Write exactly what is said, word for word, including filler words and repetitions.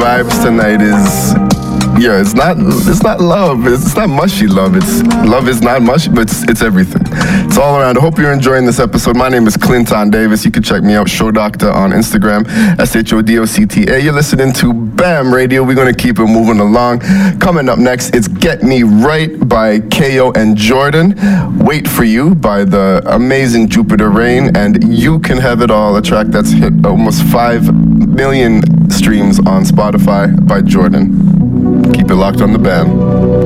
vibes tonight is, yeah, it's not it's not love. It's, it's not mushy love. It's love is not mushy, but it's, it's everything. It's all around. I hope you're enjoying this episode. My name is Clinton Davis. You can check me out, Show Doctor, on Instagram, S H O D O C T A. You're listening to BAM Radio. We're going to keep it moving along. Coming up next, it's Get Me Right by K O and Jordan. Wait For You by the amazing Jupiter Rain. And You Can Have It All, a track that's hit almost five million streams on Spotify by Jordan. Keep it locked on the BAM.